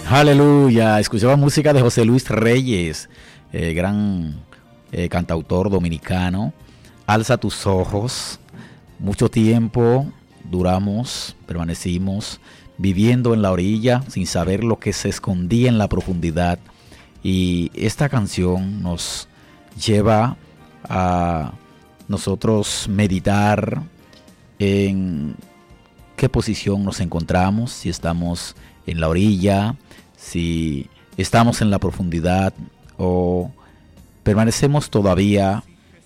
Aleluya, escuchaba música de José Luis Reyes, gran cantautor dominicano. Alza tus ojos. Mucho tiempo permanecimos viviendo en la orilla sin saber lo que se escondía en la profundidad. Y esta canción nos lleva a nosotros meditar en qué posición nos encontramos, si estamos en la orilla, si estamos en la profundidad o permanecemos todavía,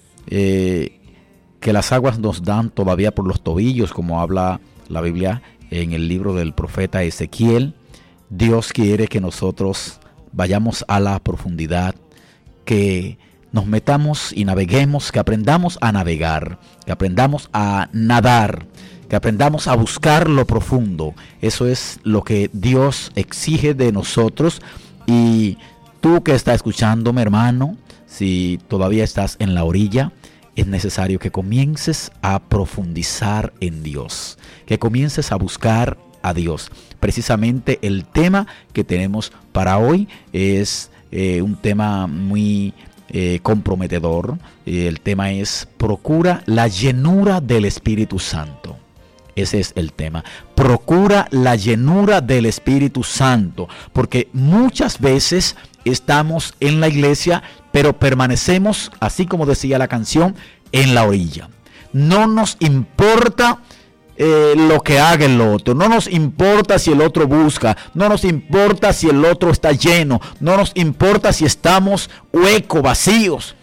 que las aguas nos dan todavía por los tobillos, como habla la Biblia en el libro del profeta Ezequiel. Dios quiere que nosotros vayamos a la profundidad, que nos metamos y naveguemos, que aprendamos a navegar, que aprendamos a nadar, que aprendamos a buscar lo profundo. Eso es lo que Dios exige de nosotros. Y tú que estás escuchándome, hermano, si todavía estás en la orilla, es necesario que comiences a profundizar en Dios, que comiences a buscar a Dios. Precisamente el tema que tenemos para hoy es un tema muy comprometedor. El tema es: procura la llenura del Espíritu Santo. Ese es el tema. Procura la llenura del Espíritu Santo, porque muchas veces estamos en la iglesia, pero permanecemos, así como decía la canción, en la orilla. No nos importa lo que haga el otro, no nos importa si el otro busca, no nos importa si el otro está lleno, no nos importa si estamos huecos, vacíos,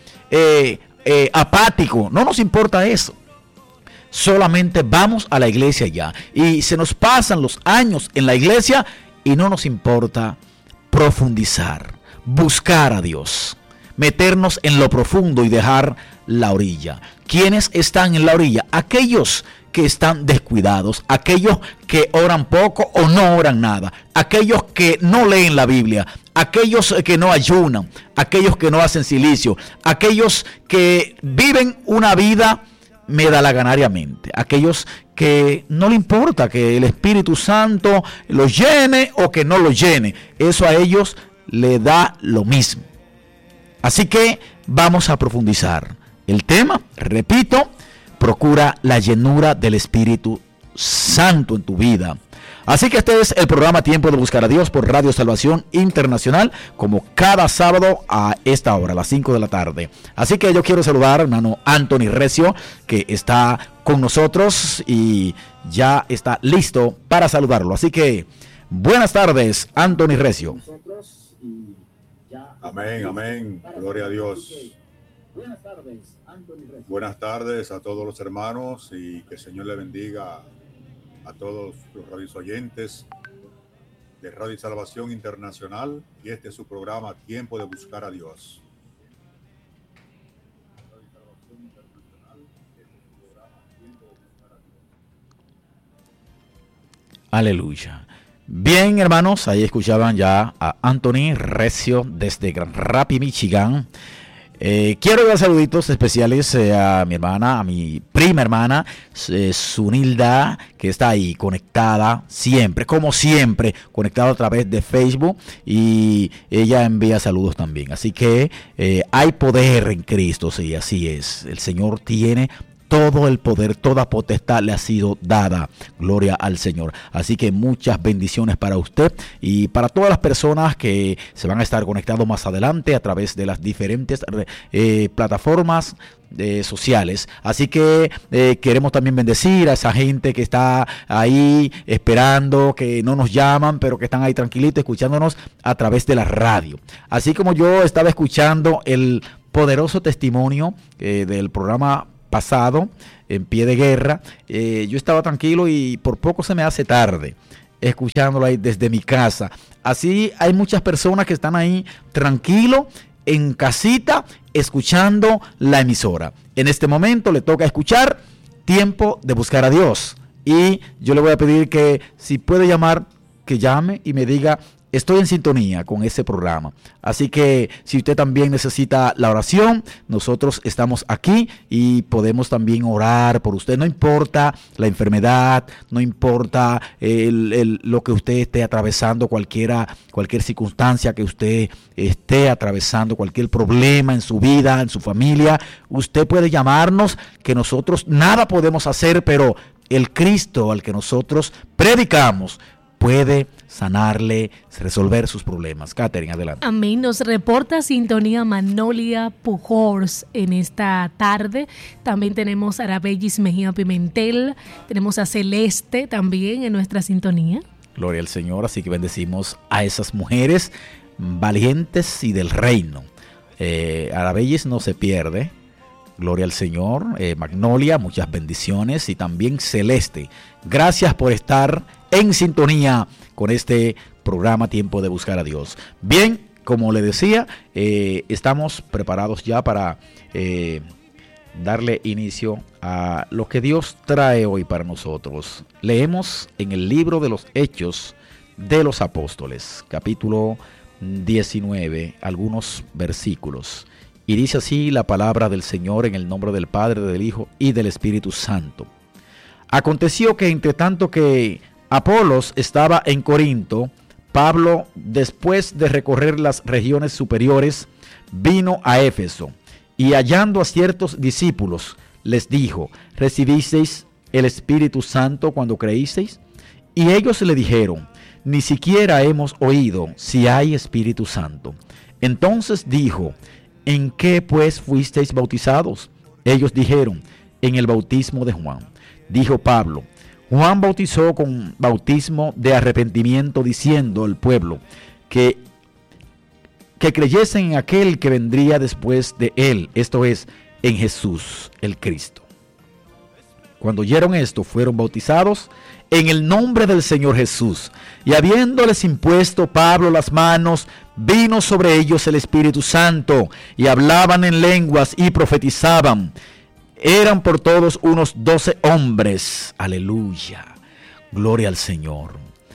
apáticos, no nos importa eso. Solamente vamos a la iglesia ya, y se nos pasan los años en la iglesia y no nos importa profundizar, buscar a Dios, meternos en lo profundo y dejar la orilla. ¿Quiénes están en la orilla? Aquellos que están descuidados, aquellos que oran poco o no oran nada, aquellos que no leen la Biblia, aquellos que no ayunan, aquellos que no hacen silicio, aquellos que viven una vida medalaganariamente, aquellos que no le importa que el Espíritu Santo los llene o que no los llene. Eso a ellos le da lo mismo. Así que vamos a profundizar. El tema, repito, procura la llenura del Espíritu Santo en tu vida. Así que este es el programa Tiempo de Buscar a Dios por Radio Salvación Internacional, como cada sábado a esta hora, a las 5 de la tarde. Así que yo quiero saludar al hermano Anthony Recio, que está con nosotros y ya está listo para saludarlo. Así que buenas tardes, Anthony Recio. Amén, amén. Gloria a Dios. Buenas tardes a todos los hermanos y que el Señor le bendiga a todos los radios oyentes de Radio Salvación Internacional, y este es su programa Tiempo de Buscar a Dios. Aleluya. Bien, hermanos, ahí escuchaban ya a Anthony Recio desde Grand Rapids, Michigan. Quiero dar saluditos especiales a mi hermana, a mi prima hermana, Sunilda, que está ahí conectada siempre, como siempre, conectada a través de Facebook, y ella envía saludos también. Así que hay poder en Cristo, sí, así es. El Señor tiene todo el poder, toda potestad le ha sido dada. Gloria al Señor. Así que muchas bendiciones para usted y para todas las personas que se van a estar conectando más adelante a través de las diferentes plataformas sociales. Así que queremos también bendecir a esa gente que está ahí esperando, que no nos llaman, pero que están ahí tranquilitos escuchándonos a través de la radio. Así como yo estaba escuchando el poderoso testimonio del programa pasado, En Pie de Guerra, yo estaba tranquilo y por poco se me hace tarde escuchándolo ahí desde mi casa. Así hay muchas personas que están ahí tranquilo en casita escuchando la emisora. En este momento le toca escuchar Tiempo de Buscar a Dios, y yo le voy a pedir que si puede llamar, que llame y me diga estoy en sintonía con ese programa. Así que si usted también necesita la oración, nosotros estamos aquí y podemos también orar por usted. No importa la enfermedad, no importa lo que usted esté atravesando, cualquier circunstancia que usted esté atravesando, cualquier problema en su vida, en su familia, usted puede llamarnos, que nosotros nada podemos hacer, pero el Cristo al que nosotros predicamos puede sanarle, resolver sus problemas. Catherine, adelante. Amén. Nos reporta sintonía Magnolia Pujols en esta tarde. También tenemos a Arabellis Mejía Pimentel. Tenemos a Celeste también en nuestra sintonía. Gloria al Señor. Así que bendecimos a esas mujeres valientes y del reino. Arabellis no se pierde. Gloria al Señor. Magnolia, muchas bendiciones. Y también Celeste. Gracias por estar en sintonía con este programa Tiempo de Buscar a Dios. Bien, como le decía, estamos preparados ya para darle inicio a lo que Dios trae hoy para nosotros. Leemos en el libro de los Hechos de los Apóstoles, capítulo 19, algunos versículos. Y dice así la palabra del Señor en el nombre del Padre, del Hijo y del Espíritu Santo. Aconteció que entre tanto que Apolos estaba en Corinto, Pablo, después de recorrer las regiones superiores, vino a Éfeso y hallando a ciertos discípulos, les dijo: ¿recibisteis el Espíritu Santo cuando creísteis? Y ellos le dijeron: ni siquiera hemos oído si hay Espíritu Santo. Entonces dijo: ¿en qué pues fuisteis bautizados? Ellos dijeron: en el bautismo de Juan. Dijo Pablo: Juan bautizó con bautismo de arrepentimiento, diciendo al pueblo que creyesen en aquel que vendría después de él, esto es, en Jesús el Cristo. Cuando oyeron esto, fueron bautizados en el nombre del Señor Jesús. Y habiéndoles impuesto Pablo las manos, vino sobre ellos el Espíritu Santo, y hablaban en lenguas y profetizaban. Eran por todos unos 12 hombres. Aleluya. Gloria al Señor.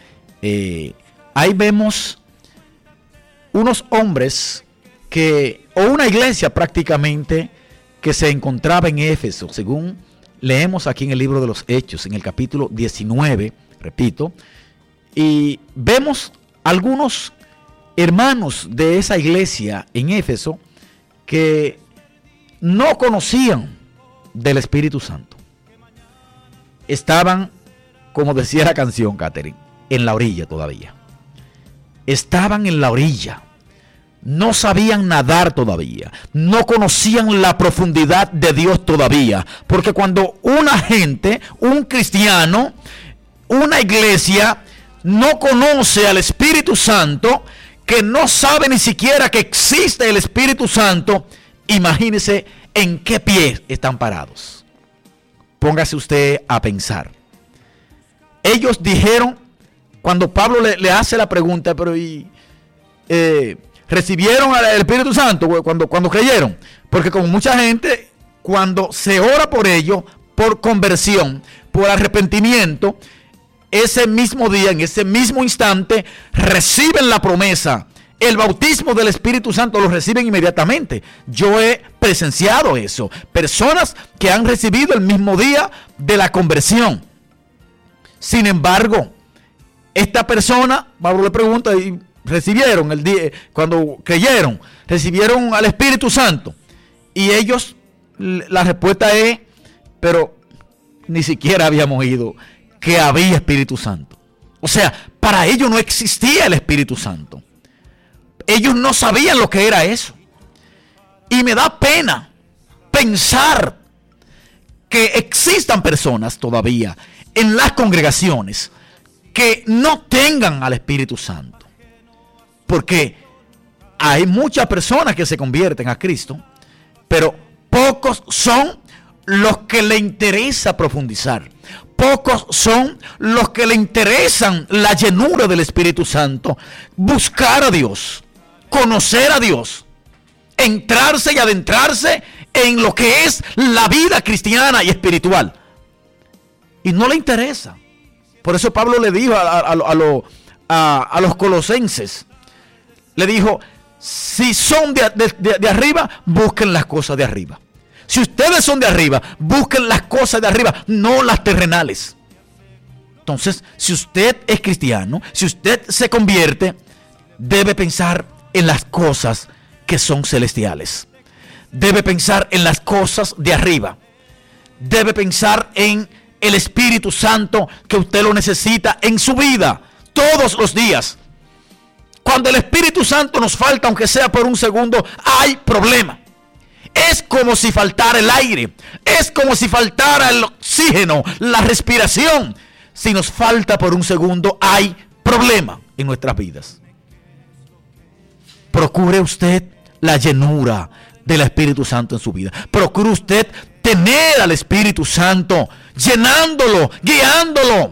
Ahí vemos unos hombres o una iglesia prácticamente que se encontraba en Éfeso, según leemos aquí en el libro de los Hechos, en el capítulo 19, repito, y vemos algunos hermanos de esa iglesia en Éfeso que no conocían del Espíritu Santo. Estaban, como decía la canción, Catherine, en la orilla todavía. Estaban en la orilla. No sabían nadar todavía. No conocían la profundidad de Dios todavía. Porque cuando una gente, un cristiano, una iglesia, no conoce al Espíritu Santo, que no sabe ni siquiera que existe el Espíritu Santo, imagínese en qué pie están parados. Póngase usted a pensar. Ellos dijeron, cuando Pablo le hace la pregunta, pero recibieron el Espíritu Santo cuando creyeron, porque como mucha gente, cuando se ora por ellos, por conversión, por arrepentimiento, ese mismo día, en ese mismo instante, reciben la promesa. El bautismo del Espíritu Santo lo reciben inmediatamente. Yo he presenciado eso. Personas que han recibido el mismo día de la conversión. Sin embargo, esta persona, Pablo le pregunta, ¿y recibieron el día, cuando creyeron, recibieron al Espíritu Santo? Y ellos, la respuesta es, pero ni siquiera habíamos oído que había Espíritu Santo. O sea, para ellos no existía el Espíritu Santo. Ellos no sabían lo que era eso. Y me da pena pensar que existan personas todavía en las congregaciones que no tengan al Espíritu Santo. Porque hay muchas personas que se convierten a Cristo, pero pocos son los que le interesa profundizar. Pocos son los que le interesan la llenura del Espíritu Santo, buscar a Dios, conocer a Dios, entrarse y adentrarse en lo que es la vida cristiana y espiritual. Y no le interesa. Por eso Pablo le dijo a los colosenses. Le dijo, si son de arriba, busquen las cosas de arriba. Si ustedes son de arriba, busquen las cosas de arriba, no las terrenales. Entonces, si usted es cristiano, si usted se convierte, debe pensar en las cosas que son celestiales. Debe pensar en las cosas de arriba. Debe pensar en el Espíritu Santo, que usted lo necesita en su vida todos los días. Cuando el Espíritu Santo nos falta, aunque sea por un segundo, hay problema. Es como si faltara el aire, es como si faltara el oxígeno, la respiración. Si nos falta por un segundo, hay problema en nuestras vidas. Procure usted la llenura del Espíritu Santo en su vida. Procure usted tener al Espíritu Santo, llenándolo, guiándolo.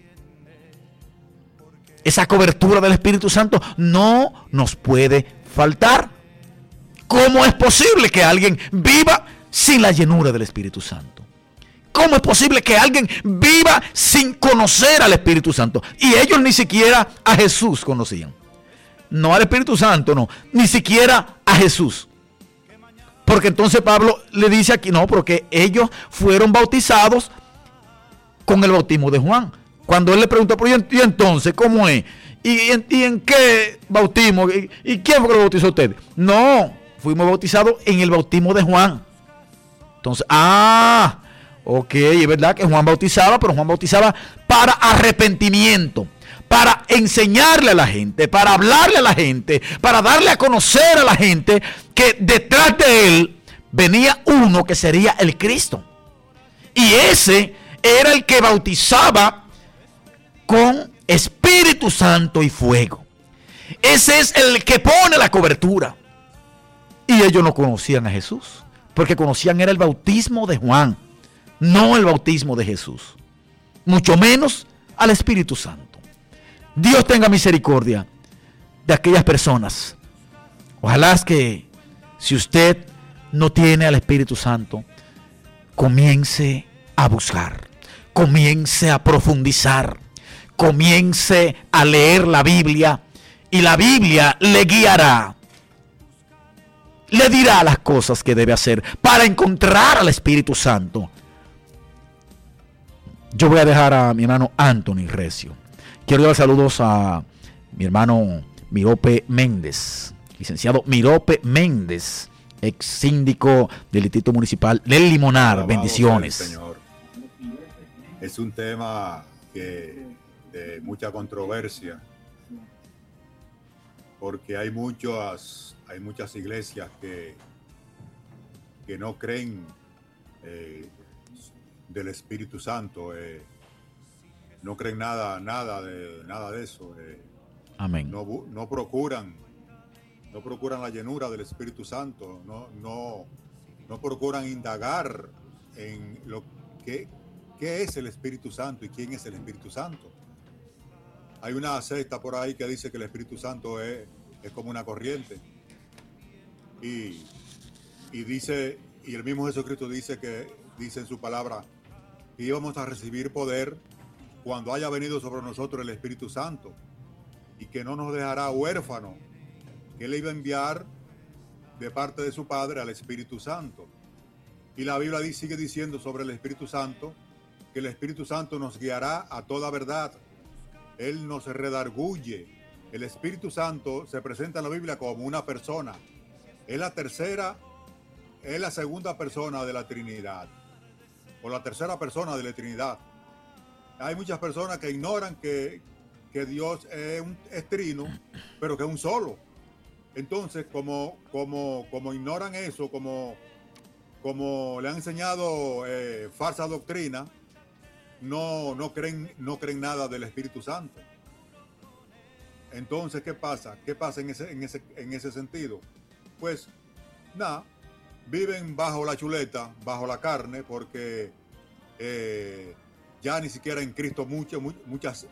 Esa cobertura del Espíritu Santo no nos puede faltar. ¿Cómo es posible que alguien viva sin la llenura del Espíritu Santo? ¿Cómo es posible que alguien viva sin conocer al Espíritu Santo? Y ellos ni siquiera a Jesús conocían. No al Espíritu Santo, no. Ni siquiera a Jesús. Porque entonces Pablo le dice aquí, no, porque ellos fueron bautizados con el bautismo de Juan. Cuando él le preguntó, ¿y entonces cómo es? ¿Y en qué bautismo? ¿Y quién fue que lo bautizó usted? No, fuimos bautizados en el bautismo de Juan. Entonces, ok, es verdad que Juan bautizaba, pero Juan bautizaba para arrepentimiento, para enseñarle a la gente, para hablarle a la gente, para darle a conocer a la gente que detrás de él venía uno que sería el Cristo. Y ese era el que bautizaba con Espíritu Santo y fuego. Ese es el que pone la cobertura. Y ellos no conocían a Jesús, porque conocían era el bautismo de Juan, no el bautismo de Jesús, mucho menos al Espíritu Santo. Dios tenga misericordia de aquellas personas. Ojalá es que si usted no tiene al Espíritu Santo, comience a buscar, comience a profundizar, comience a leer la Biblia, y la Biblia le guiará, le dirá las cosas que debe hacer para encontrar al Espíritu Santo. Yo voy a dejar a mi hermano Anthony Recio. Quiero dar saludos a mi hermano Mirope Méndez, licenciado Mirope Méndez, ex síndico del Distrito Municipal del Limonar. Alabado. Bendiciones. Señor. Es un tema de mucha controversia, porque hay muchas iglesias que no creen del Espíritu Santo, no creen nada de eso. Amén. No procuran la llenura del Espíritu Santo, no procuran indagar en lo que qué es el Espíritu Santo y quién es el Espíritu Santo. Hay una secta por ahí que dice que el Espíritu Santo es como una corriente. Y el mismo Jesucristo dice en su palabra que íbamos a recibir poder cuando haya venido sobre nosotros el Espíritu Santo, y que no nos dejará huérfanos, que Él iba a enviar de parte de su Padre al Espíritu Santo. Y la Biblia sigue diciendo sobre el Espíritu Santo que el Espíritu Santo nos guiará a toda verdad. Él nos redarguye. El Espíritu Santo se presenta en la Biblia como una persona. Es la segunda persona de la Trinidad, o la tercera persona de la Trinidad. Hay muchas personas que ignoran que Dios es trino, pero que es un solo. Entonces, como ignoran eso, como le han enseñado falsa doctrina, no creen nada del Espíritu Santo. Entonces, ¿qué pasa? ¿Qué pasa en ese sentido? Pues nada, viven bajo la chuleta, bajo la carne, porque ya ni siquiera en Cristo muchas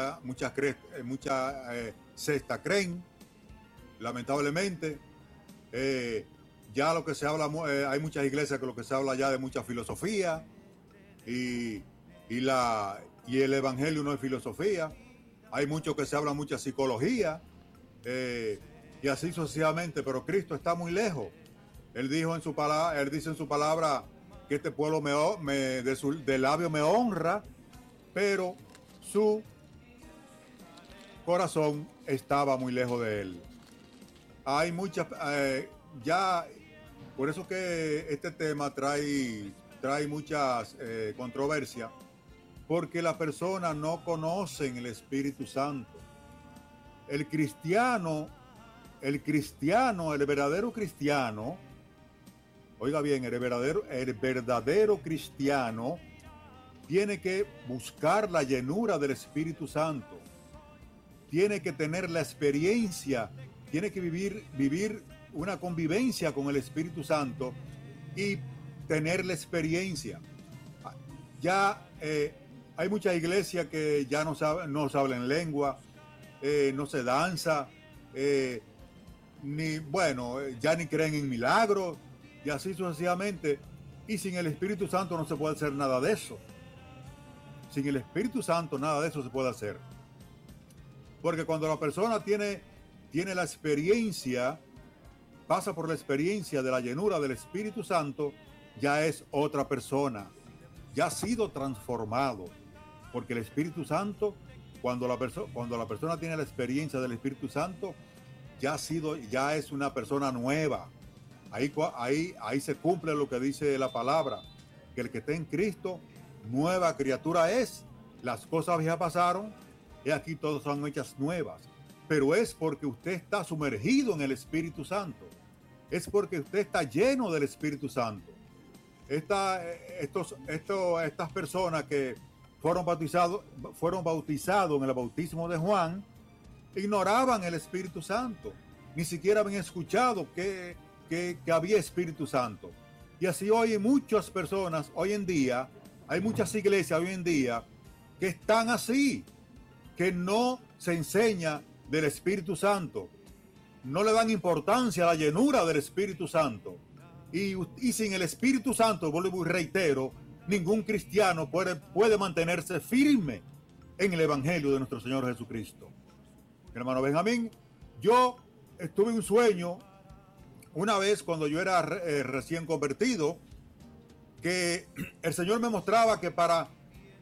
sectas creen, lamentablemente. Ya lo que se habla, hay muchas iglesias que lo que se habla ya de mucha filosofía, y el evangelio no es filosofía. hay mucho que se habla, mucha psicología, y así sucesivamente, pero Cristo está muy lejos. Él dijo en su palabra, él dice en su palabra que este pueblo de labio me honra, pero su corazón estaba muy lejos de él. Hay muchas, ya, por eso que este tema trae muchas controversias, porque las personas no conocen el Espíritu Santo. El verdadero cristiano, oiga bien, el verdadero cristiano tiene que buscar la llenura del Espíritu Santo, tiene que tener la experiencia, tiene que vivir una convivencia con el Espíritu Santo y tener la experiencia. Ya hay muchas iglesias que ya no se hablan lengua, no se danza, ya ni creen en milagros, y así sucesivamente. Y sin el Espíritu Santo no se puede hacer nada de eso. Sin el Espíritu Santo nada de eso se puede hacer. Porque cuando la persona tiene la experiencia, pasa por la experiencia de la llenura del Espíritu Santo, ya es otra persona, ya ha sido transformado. Porque el Espíritu Santo, cuando la persona tiene la experiencia del Espíritu Santo, ya es una persona nueva. Ahí se cumple lo que dice la palabra, que el que está en Cristo, nueva criatura es. Las cosas viejas pasaron, y aquí todas son hechas nuevas. Pero es porque usted está sumergido en el Espíritu Santo. Es porque usted está lleno del Espíritu Santo. Estas personas que fueron bautizados en el bautismo de Juan, ignoraban el Espíritu Santo. Ni siquiera habían escuchado que había Espíritu Santo. Y así hoy muchas personas, hoy en día, hay muchas iglesias hoy en día que están así, que no se enseña del Espíritu Santo. No le dan importancia a la llenura del Espíritu Santo. Y sin el Espíritu Santo, vuelvo y reitero, ningún cristiano puede mantenerse firme en el Evangelio de nuestro Señor Jesucristo. Mi hermano Benjamín, yo tuve un sueño una vez cuando yo era recién convertido, que el Señor me mostraba que para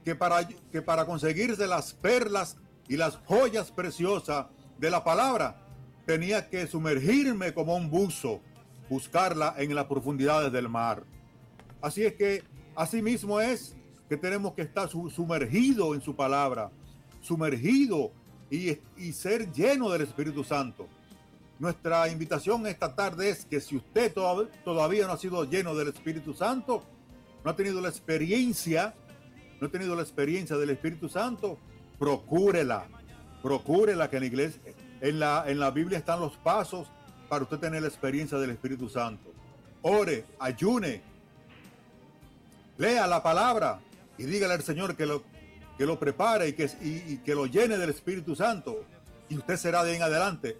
conseguirse las perlas y las joyas preciosas de la palabra, tenía que sumergirme como un buzo, buscarla en las profundidades del mar. Así es que así mismo es que tenemos que estar sumergido en su palabra, sumergido y ser lleno del Espíritu Santo. Nuestra invitación esta tarde es que si usted todavía no ha sido lleno del Espíritu Santo, no ha tenido la experiencia del Espíritu Santo, procúrela que en la iglesia, en la Biblia están los pasos para usted tener la experiencia del Espíritu Santo. Ore, ayune, lea la palabra y dígale al Señor que lo prepare y que lo llene del Espíritu Santo, y usted será de en adelante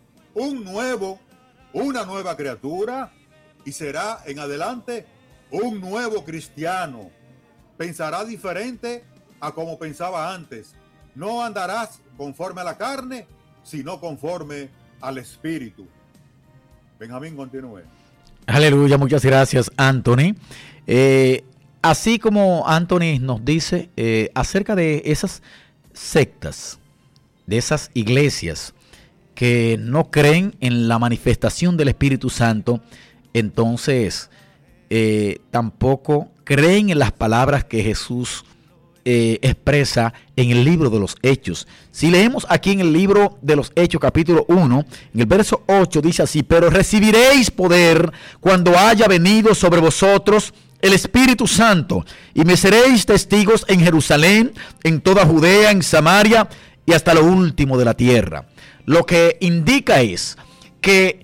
una nueva criatura, y será en adelante un nuevo cristiano. Pensará diferente a como pensaba antes. No andarás conforme a la carne, sino conforme al Espíritu. Benjamín, continúe. Aleluya, muchas gracias, Anthony. Así como Anthony nos dice acerca de esas sectas, de esas iglesias que no creen en la manifestación del Espíritu Santo, entonces tampoco creen en las palabras que Jesús expresa en el libro de los Hechos. Si leemos aquí en el libro de los Hechos, capítulo 1, en el verso 8 dice así: pero recibiréis poder cuando haya venido sobre vosotros el Espíritu Santo, y me seréis testigos en Jerusalén, en toda Judea, en Samaria y hasta lo último de la tierra. Lo que indica es que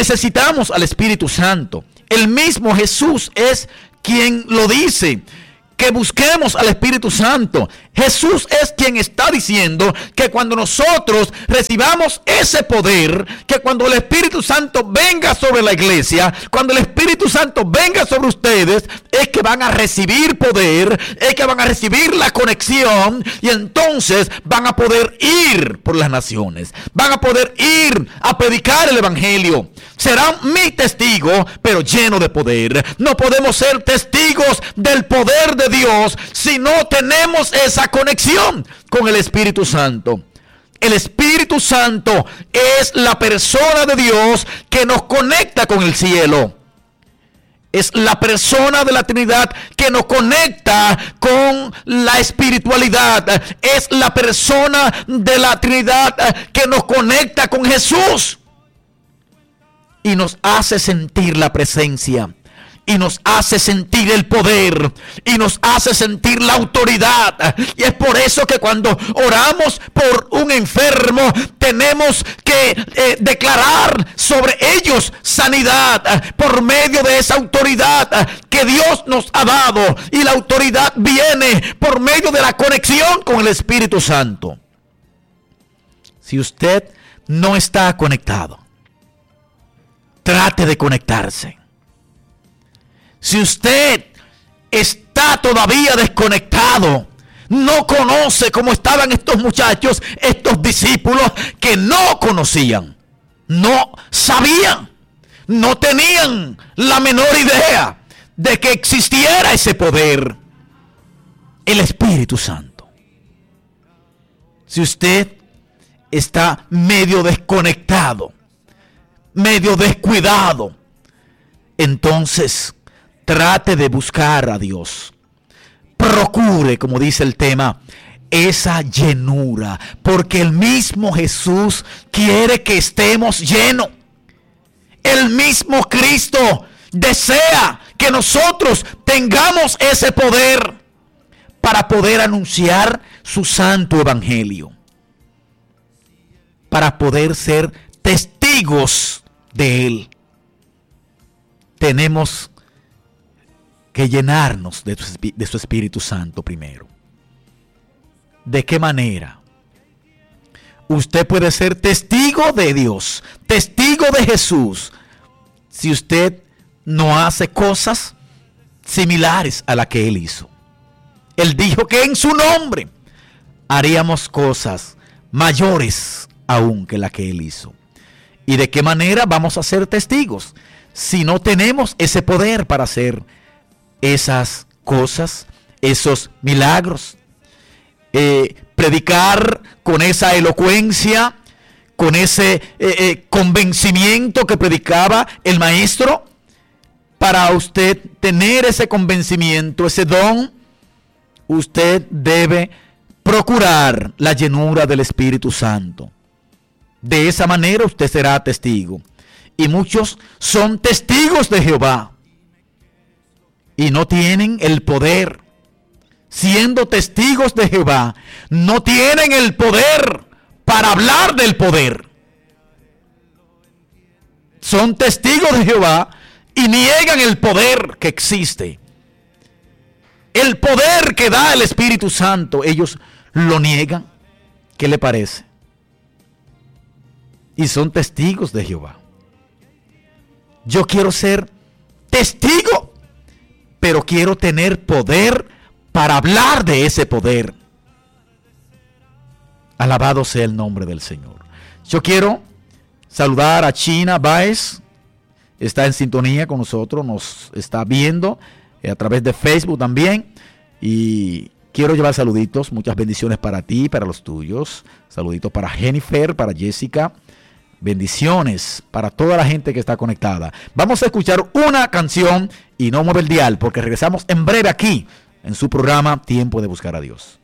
necesitamos al Espíritu Santo. El mismo Jesús es quien lo dice, que busquemos al Espíritu Santo. Jesús es quien está diciendo que cuando nosotros recibamos ese poder, que cuando el Espíritu Santo venga sobre la iglesia, cuando el Espíritu Santo venga sobre ustedes, es que van a recibir poder, es que van a recibir la conexión, y entonces van a poder ir por las naciones, van a poder ir a predicar el evangelio. Serán mi testigo, pero lleno de poder. No podemos ser testigos del poder de Dios si no tenemos esa conexión con el Espíritu Santo. El Espíritu Santo es la persona de Dios que nos conecta con el cielo. Es la persona de la Trinidad que nos conecta con la espiritualidad. Es la persona de la Trinidad que nos conecta con Jesús. Y nos hace sentir la presencia. Y nos hace sentir el poder. Y nos hace sentir la autoridad. Y es por eso que cuando oramos por un enfermo, tenemos que declarar sobre ellos sanidad por medio de esa autoridad que Dios nos ha dado. Y la autoridad viene por medio de la conexión con el Espíritu Santo. Si usted no está conectado, trate de conectarse. Si usted está todavía desconectado, no conoce cómo estaban estos muchachos, estos discípulos que no conocían, no sabían, no tenían la menor idea de que existiera ese poder, el Espíritu Santo. Si usted está medio desconectado, medio descuidado, entonces trate de buscar a Dios. Procure, como dice el tema, esa llenura, porque el mismo Jesús quiere que estemos llenos. El mismo Cristo desea que nosotros tengamos ese poder para poder anunciar su santo evangelio, para poder ser testigos de Él. Tenemos que llenarnos de su Espíritu Santo primero. ¿De qué manera? Usted puede ser testigo de Dios, testigo de Jesús, si usted no hace cosas similares a las que Él hizo. Él dijo que en su nombre haríamos cosas mayores aún que las que Él hizo. ¿Y de qué manera vamos a ser testigos si no tenemos ese poder para hacer esas cosas, esos milagros? Predicar con esa elocuencia, con ese convencimiento que predicaba el maestro. Para usted tener ese convencimiento, ese don, usted debe procurar la llenura del Espíritu Santo. De esa manera usted será testigo. Y muchos son testigos de Jehová y no tienen el poder. Siendo testigos de Jehová, no tienen el poder para hablar del poder. Son testigos de Jehová y niegan el poder que existe. El poder que da el Espíritu Santo, ellos lo niegan. ¿Qué le parece? Y son testigos de Jehová. Yo quiero ser testigo, pero quiero tener poder para hablar de ese poder. Alabado sea el nombre del Señor. Yo quiero saludar a China Báez. Está en sintonía con nosotros, nos está viendo a través de Facebook también. Y quiero llevar saluditos, muchas bendiciones para ti, para los tuyos. Saluditos para Jennifer, para Jessica. Bendiciones para toda la gente que está conectada. Vamos a escuchar una canción y no mueve el dial, porque regresamos en breve aquí en su programa Tiempo de Buscar a Dios.